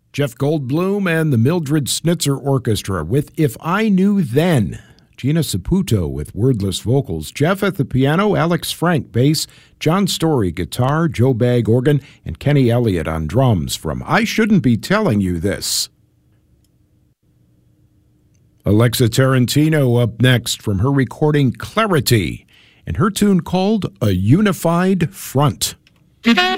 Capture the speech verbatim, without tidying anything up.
Jeff Goldblum and the Mildred Snitzer Orchestra with If I Knew Then. Gina Saputo with wordless vocals. Jeff at the piano, Alex Frank bass, John Story guitar, Joe Bagg organ, and Kenny Elliott on drums from I Shouldn't Be Telling You This. Alexa Tarantino up next from her recording Clarity and her tune called A Unified Front.